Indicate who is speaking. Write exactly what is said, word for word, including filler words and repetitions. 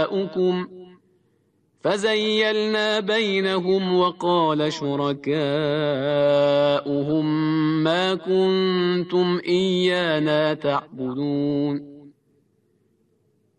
Speaker 1: شركاؤكم فزيلنا بينهم وقال شركاؤهم ما كنتم إيانا تعبدون